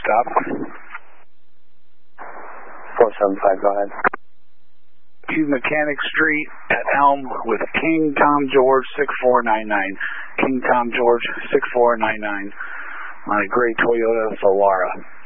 stop. 475, go ahead. To Mechanic Street at Elm with King Tom George 6499. King Tom George 6499 on a gray Toyota Solara.